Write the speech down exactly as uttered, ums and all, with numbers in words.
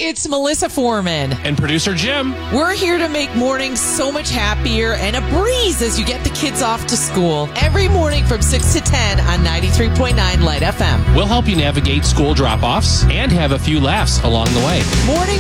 it's Melissa Foreman. And producer Jim. We're here to make mornings so much happier and a breeze as you get the kids off to school. Every morning from six to ten on ninety-three point nine Light F M. We'll help you navigate school drop-offs and have a few laughs along the way. Morning